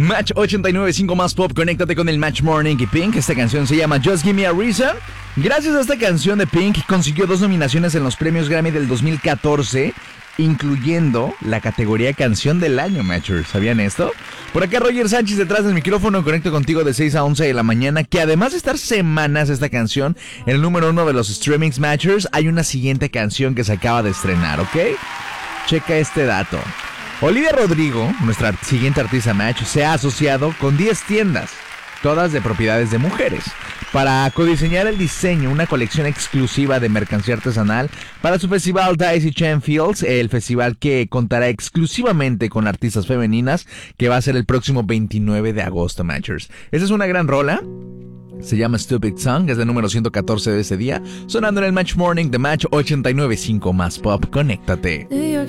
Match 89.5 más pop, conéctate con el Match Morning y Pink. Esta canción se llama Just Give Me a Reason. Gracias a esta canción de Pink consiguió 2 nominaciones en los premios Grammy del 2014, incluyendo la categoría Canción del Año, Matchers. ¿Sabían esto? Por acá Roger Sánchez detrás del micrófono, conecto contigo de 6 a 11 de la mañana, que además de estar semanas esta canción en el número 1 de los streamings, Matchers, hay una siguiente canción que se acaba de estrenar, ¿ok? Checa este dato. Olivia Rodrigo, nuestra siguiente artista Match, se ha asociado con 10 tiendas, todas de propiedades de mujeres, para codiseñar el diseño, una colección exclusiva de mercancía artesanal para su festival Daisy Chain Fields, el festival que contará exclusivamente con artistas femeninas, que va a ser el próximo 29 de agosto, Matchers. Esta es una gran rola. Se llama Stupid Song, es el número 114 de ese día, sonando en el Match Morning de Match 89.5 más pop. Conéctate. New York